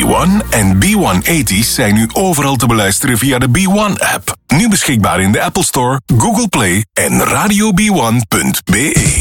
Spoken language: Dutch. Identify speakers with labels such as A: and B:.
A: B1 en B180's zijn nu overal te beluisteren via de B1-app. Nu beschikbaar in de Apple Store, Google Play en radiob1.be.